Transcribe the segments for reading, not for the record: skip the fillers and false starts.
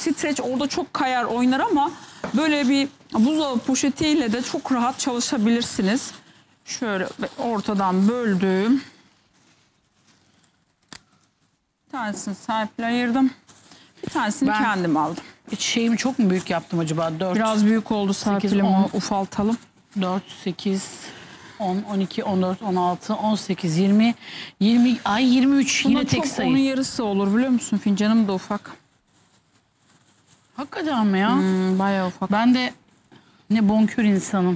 streç orada çok kayar oynar ama böyle bir buzdolabı poşetiyle de çok rahat çalışabilirsiniz. Şöyle ortadan böldüm. Bir tanesini Serpil'e ayırdım. Bir tanesini kendim aldım. Hiç şeyimi çok mu büyük yaptım acaba? 4, Biraz büyük oldu Serpil'im, onu ufaltalım. 4, 8, 10, 12, 14, 16, 18, 20, 20, ay 23 Buna yine tek sayı. Onun yarısı olur biliyor musun? Fincanım da ufak. Hakikaten mi ya? Bayağı ufak. Ben de ne bonkör insanım.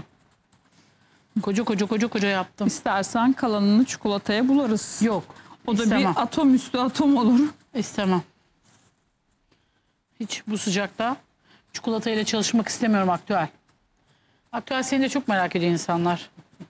Koca yaptım. İstersen kalanını çikolataya bularız. Yok. O da istemem. bir atom üstü atom olur. İstemem. Hiç bu sıcakta çikolatayla çalışmak istemiyorum Aktüel. Aktüel seni de çok merak ediyor insanlar.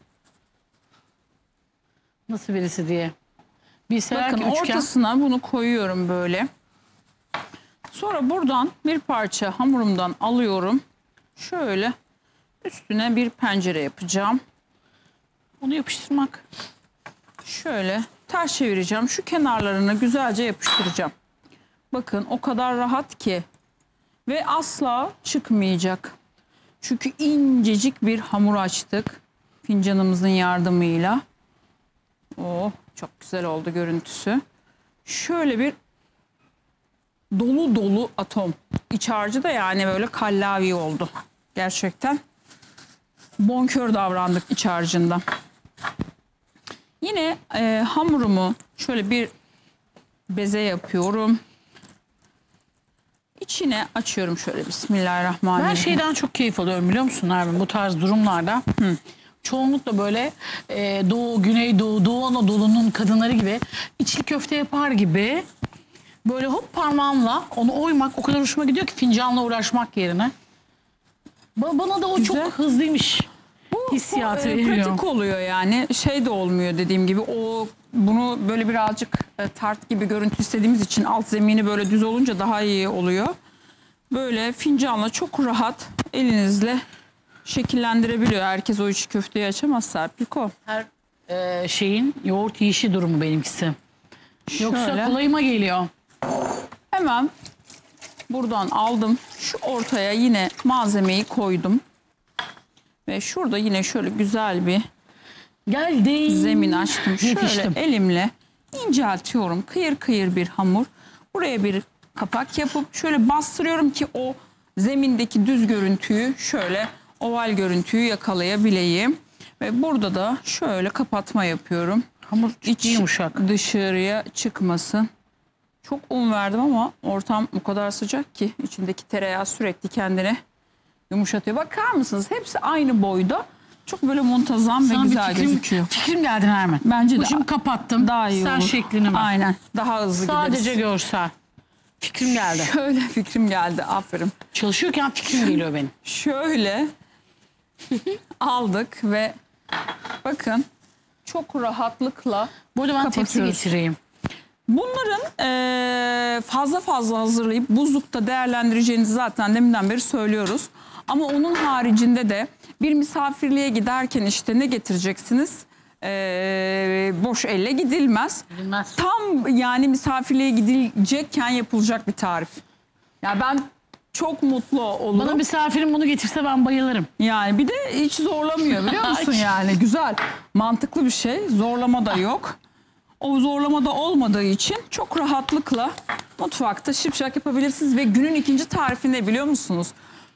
Nasıl birisi diye. Bilseler Bakın ki üçgen. ortasına bunu koyuyorum böyle. Sonra buradan bir parça hamurumdan alıyorum. Şöyle üstüne bir pencere yapacağım. Onu yapıştırmak. Şöyle ters çevireceğim. Şu kenarlarını güzelce yapıştıracağım. Bakın o kadar rahat ki. Ve asla çıkmayacak. Çünkü incecik bir hamur açtık. Fincanımızın yardımıyla. Oh, çok güzel oldu görüntüsü. Şöyle bir dolu dolu atom. İç harcı da yani böyle kallavi oldu. Gerçekten bonkör davrandık iç harcında. Yine hamurumu şöyle bir beze yapıyorum. İçine açıyorum şöyle bismillahirrahmanirrahim. Ben şeyden çok keyif alıyorum biliyor musun Nermin? Bu tarz durumlarda. Çoğunlukla böyle Doğu, Güneydoğu, Doğu Anadolu'nun kadınları gibi içli köfte yapar gibi böyle hop parmağımla onu oymak o kadar hoşuma gidiyor ki fincanla uğraşmak yerine. Bana da o Güzel. çok hızlıymış hissiyatı veriyor. Pratik oluyor yani. Şey de olmuyor dediğim gibi. Bunu böyle birazcık tart gibi görüntü istediğimiz için alt zemini böyle düz olunca daha iyi oluyor. Böyle fincanla çok rahat elinizle şekillendirebiliyor. Herkes o içi köfteyi açamaz Serpiko. Her şeyin yoğurt yiyişi durumu benimkisi. Yoksa Şöyle. kolayıma geliyor. Hemen buradan aldım. Şu ortaya yine malzemeyi koydum. Ve şurada yine şöyle güzel bir Geldim. zemin açtım. Yetiştim. Şöyle elimle inceltiyorum. Kıyır kıyır bir hamur. Buraya bir kapak yapıp şöyle bastırıyorum ki o zemindeki düz görüntüyü şöyle oval görüntüyü yakalayabileyim. Ve burada da şöyle kapatma yapıyorum. Hamur İç yumuşak. dışarıya çıkmasın. Çok un verdim ama ortam o kadar sıcak ki içindeki tereyağı sürekli kendini yumuşatıyor. Bakar mısınız? Hepsi aynı boyda. Çok böyle muntazam ve güzel gözüküyor. Fikrim geldi Nermin. Bence de şimdi kapattım. daha iyi Sen olur. şeklini ver. Aynen. Daha hızlı Sadece gideriz. görsel. Fikrim geldi. Şöyle fikrim geldi. Aferin. Çalışıyorken fikrim geliyor benim. Şöyle aldık ve bakın çok rahatlıkla Bu arada ben tepsi kapatıyoruz. getireyim. Bunların fazla fazla hazırlayıp buzlukta değerlendireceğinizi zaten deminden beri söylüyoruz. Ama onun haricinde de bir misafirliğe giderken işte ne getireceksiniz? Boş elle gidilmez. Gidilmez. Tam yani misafirliğe gidilecekken yapılacak bir tarif. Ya ben çok mutlu olurum. Bana misafirim bunu getirse ben bayılırım. Yani bir de hiç zorlamıyor biliyor musun yani? Güzel, mantıklı bir şey. Zorlama da yok. O zorlama da olmadığı için çok rahatlıkla mutfakta şipşak yapabilirsiniz. Ve günün ikinci tarifi ne biliyor musunuz?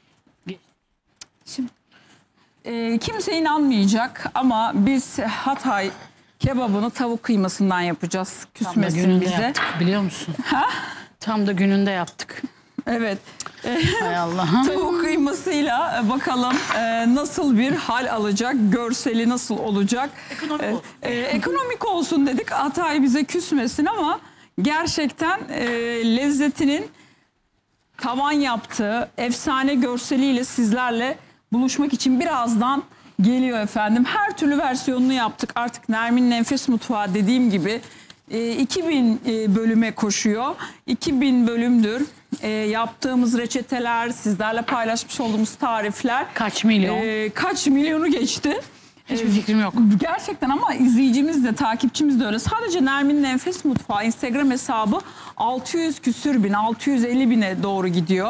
Şimdi kimse inanmayacak ama biz Hatay kebabını tavuk kıymasından yapacağız. Tam da Küsmesin gününde bize. yaptık biliyor musun? Tam da gününde yaptık. Evet. Hay Allah'ım. Tavuk kıymasıyla bakalım nasıl bir hal alacak, görseli nasıl olacak. Ekonomik olsun. Ekonomik olsun dedik, Hatay bize küsmesin ama gerçekten lezzetinin tavan yaptığı efsane görseliyle sizlerle buluşmak için birazdan geliyor efendim. Her türlü versiyonunu yaptık artık. Nermin'in Enfes Mutfağı dediğim gibi 2000 bölüme koşuyor. 2000 bölümdür yaptığımız reçeteler, sizlerle paylaşmış olduğumuz tarifler. Kaç milyon? Kaç milyonu geçti. Hiçbir fikrim yok. Gerçekten ama izleyicimiz de takipçimiz de öyle. Sadece Nermin'in Enfes Mutfağı Instagram hesabı 600 küsür bin, 650 bine doğru gidiyor.